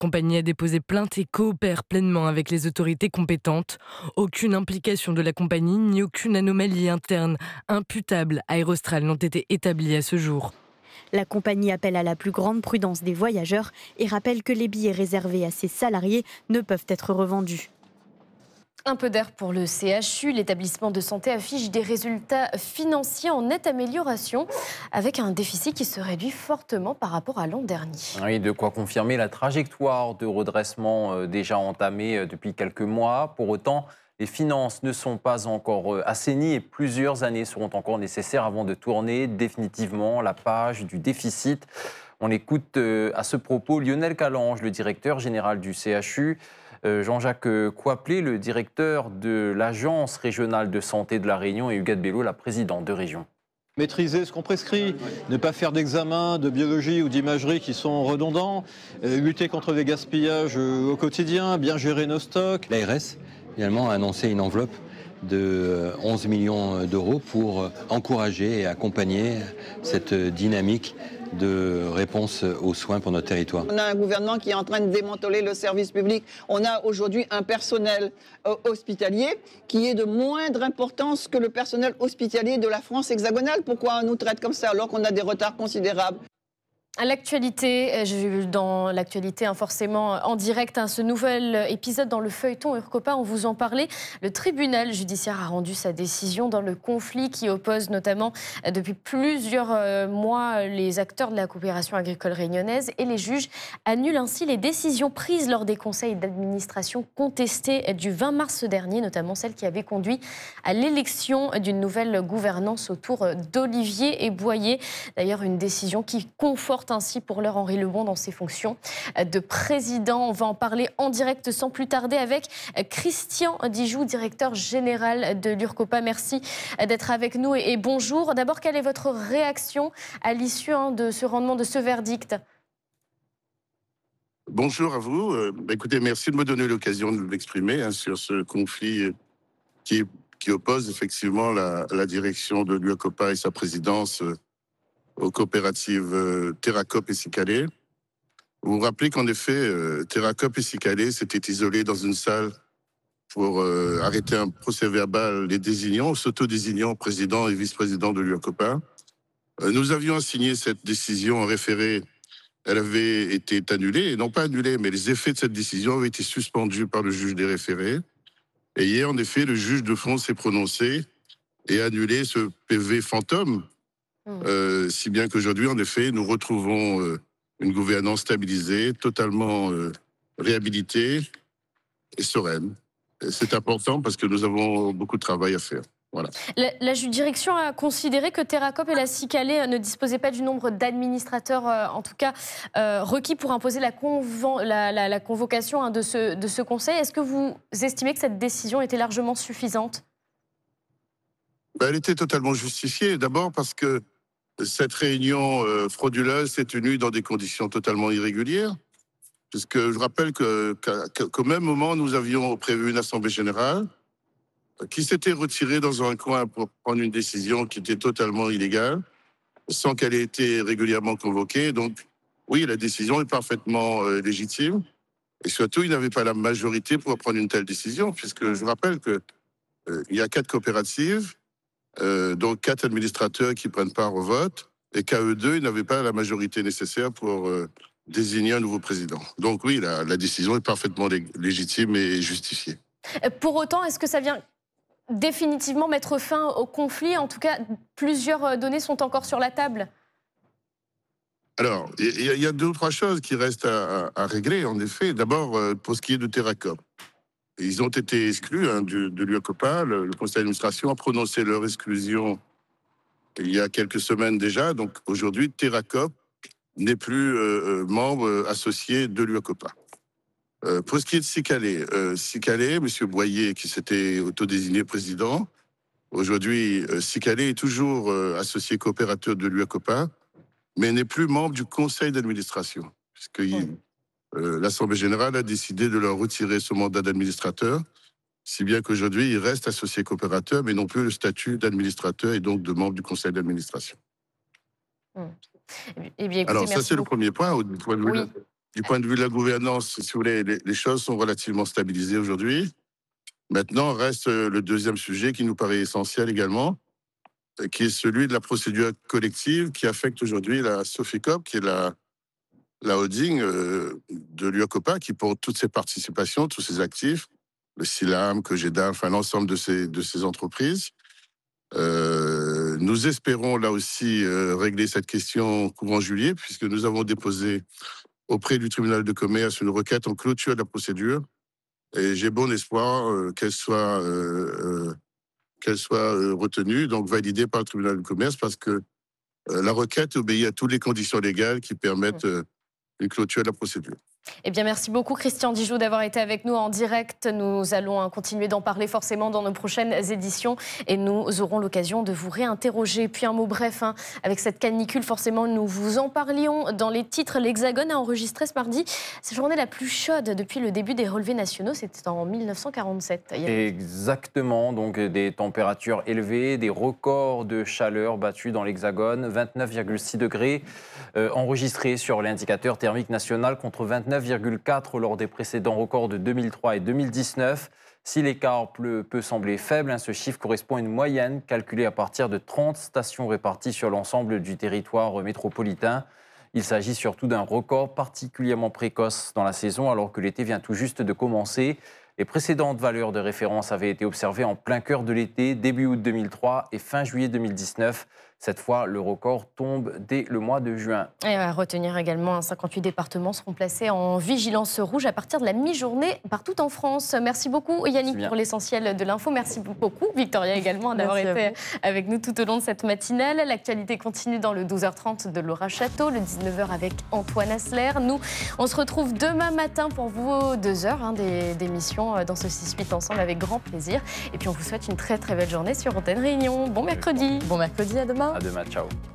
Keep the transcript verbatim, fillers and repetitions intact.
compagnie a déposé plainte et coopère pleinement avec les autorités compétentes. Aucune implication de la compagnie ni aucune anomalie interne imputable à Aerostral n'ont été établies à ce jour. La compagnie appelle à la plus grande prudence des voyageurs et rappelle que les billets réservés à ses salariés ne peuvent être revendus. Un peu d'air pour le C H U. L'établissement de santé affiche des résultats financiers en nette amélioration avec un déficit qui se réduit fortement par rapport à l'an dernier. Oui, de quoi confirmer la trajectoire de redressement déjà entamée depuis quelques mois. Pour autant, les finances ne sont pas encore assainies et plusieurs années seront encore nécessaires avant de tourner définitivement la page du déficit. On écoute à ce propos Lionel Calange, le directeur général du C H U. Jean-Jacques Coaplé, le directeur de l'Agence régionale de santé de la Réunion, et Huguette Bello, la présidente de région. Maîtriser ce qu'on prescrit, ne pas faire d'examens de biologie ou d'imagerie qui sont redondants, euh, lutter contre les gaspillages au quotidien, bien gérer nos stocks. L'A R S, finalement, a annoncé une enveloppe de onze millions d'euros pour encourager et accompagner cette dynamique de réponse aux soins pour notre territoire. On a un gouvernement qui est en train de démanteler le service public. On a aujourd'hui un personnel euh, hospitalier qui est de moindre importance que le personnel hospitalier de la France hexagonale. Pourquoi on nous traite comme ça alors qu'on a des retards considérables ? À l'actualité, dans l'actualité, hein, forcément en direct, hein, ce nouvel épisode dans le feuilleton Urcopa, on vous en parlait. Le tribunal judiciaire a rendu sa décision dans le conflit qui oppose notamment euh, depuis plusieurs euh, mois les acteurs de la coopération agricole réunionnaise, et les juges annulent ainsi les décisions prises lors des conseils d'administration contestés du vingt mars dernier, notamment celles qui avaient conduit à l'élection d'une nouvelle gouvernance autour d'Olivier et Boyer. D'ailleurs, une décision qui conforte ainsi pour l'heure Henri Lebon dans ses fonctions de président. On va en parler en direct sans plus tarder avec Christian Dijoux, directeur général de l'Urcopa. Merci d'être avec nous et bonjour. D'abord, quelle est votre réaction à l'issue hein, de ce rendement, de ce verdict ? Bonjour à vous. Euh, écoutez, merci de me donner l'occasion de m'exprimer hein, sur ce conflit qui, qui oppose effectivement la, la direction de l'Urcopa et sa présidence euh, aux coopératives euh, Terracop et Sicalé. Vous vous rappelez qu'en effet, euh, Terracop et Sicalé s'étaient isolés dans une salle pour euh, arrêter un procès verbal les désignant, s'auto-désignant président et vice-président de l'Urcopa. Euh, nous avions assigné cette décision en référé. Elle avait été annulée, et non pas annulée, mais les effets de cette décision avaient été suspendus par le juge des référés. Et hier, en effet, le juge de fond s'est prononcé et a annulé ce P V fantôme. Euh, si bien qu'aujourd'hui, en effet, nous retrouvons euh, une gouvernance stabilisée, totalement euh, réhabilitée et sereine. Et c'est important parce que nous avons beaucoup de travail à faire. Voilà. La, la direction a considéré que Terracop et la Sicalé ne disposaient pas du nombre d'administrateurs, euh, en tout cas euh, requis pour imposer la, convo la, la, la convocation hein, de, ce, de ce conseil. Est-ce que vous estimez que cette décision était largement suffisante ? Ben, elle était totalement justifiée. D'abord parce que cette réunion euh, frauduleuse s'est tenue dans des conditions totalement irrégulières. Puisque je rappelle que, qu'à, qu'au même moment, nous avions prévu une assemblée générale qui s'était retirée dans un coin pour prendre une décision qui était totalement illégale, sans qu'elle ait été régulièrement convoquée. Donc, oui, la décision est parfaitement euh, légitime. Et surtout, il n'avait pas la majorité pour prendre une telle décision, puisque je rappelle qu'il euh, y a quatre coopératives, Euh, donc quatre administrateurs qui prennent part au vote, et qu'à eux deux, ils n'avaient pas la majorité nécessaire pour euh, désigner un nouveau président. Donc oui, la, la décision est parfaitement lég légitime et justifiée. Pour autant, est-ce que ça vient définitivement mettre fin au conflit ? En tout cas, plusieurs données sont encore sur la table. Alors, il y, y a deux ou trois choses qui restent à, à, à régler, en effet. D'abord, euh, pour ce qui est de Terracop. Ils ont été exclus hein, du, de l'Urcopa. Le, le conseil d'administration a prononcé leur exclusion il y a quelques semaines déjà. Donc aujourd'hui, Terracop n'est plus euh, membre associé de l'Urcopa. Euh, pour ce qui est de Sicalé, euh, Sicalé, M. Boyer, qui s'était autodésigné président, aujourd'hui, euh, Sicalé est toujours euh, associé coopérateur de l'Urcopa, mais n'est plus membre du conseil d'administration, puisqu'il... Oui. Euh, l'Assemblée générale a décidé de leur retirer ce mandat d'administrateur, si bien qu'aujourd'hui, ils restent associés coopérateurs, mais non plus le statut d'administrateur et donc de membre du conseil d'administration. Mmh. Eh bien, écoutez, alors, ça, c'est beaucoup. le premier point. Au point de vue, oui. du point de vue de la gouvernance, si vous voulez, les, les choses sont relativement stabilisées aujourd'hui. Maintenant, reste le deuxième sujet qui nous paraît essentiel également, qui est celui de la procédure collective qui affecte aujourd'hui la Soficop, qui est la, la holding euh, de l'UOCOPA, qui pour toutes ses participations, tous ses actifs, le SILAM, Cogeda, enfin l'ensemble de ces, de ces entreprises. Euh, nous espérons là aussi euh, régler cette question courant juillet, puisque nous avons déposé auprès du tribunal de commerce une requête en clôture de la procédure. Et j'ai bon espoir euh, qu'elle soit, euh, euh, qu'elle soit euh, retenue, donc validée par le tribunal de commerce, parce que euh, la requête obéit à toutes les conditions légales qui permettent euh, une clôture de la procédure. Eh bien, merci beaucoup Christian Dijoux d'avoir été avec nous en direct. Nous allons hein, continuer d'en parler forcément dans nos prochaines éditions et nous aurons l'occasion de vous réinterroger. Puis un mot bref, hein, avec cette canicule, forcément, nous vous en parlions dans les titres. L'Hexagone a enregistré ce mardi sa journée la plus chaude depuis le début des relevés nationaux. C'était en mille neuf cent quarante-sept. Exactement, donc des températures élevées, des records de chaleur battus dans l'Hexagone, vingt-neuf virgule six degrés euh, enregistrés sur l'indicateur thermique national contre vingt-neuf virgule quatre lors des précédents records de deux mille trois et deux mille dix-neuf. Si l'écart peut, peut sembler faible, hein, ce chiffre correspond à une moyenne calculée à partir de trente stations réparties sur l'ensemble du territoire métropolitain. Il s'agit surtout d'un record particulièrement précoce dans la saison, alors que l'été vient tout juste de commencer. Les précédentes valeurs de référence avaient été observées en plein cœur de l'été, début août deux mille trois et fin juillet deux mille dix-neuf. Cette fois, le record tombe dès le mois de juin. Et à retenir également, cinquante-huit départements seront placés en vigilance rouge à partir de la mi-journée partout en France. Merci beaucoup Yannick pour l'essentiel de l'info. Merci beaucoup Victoria également d'avoir été avec nous tout au long de cette matinale. L'actualité continue dans le douze heures trente de Laura Château, le dix-neuf heures avec Antoine Asler. Nous, on se retrouve demain matin pour vos deux heures hein, d'émission dans ce six huit ensemble avec grand plaisir. Et puis on vous souhaite une très très belle journée sur Antenne Réunion. Bon mercredi. Bon mercredi, à demain. À demain, ciao.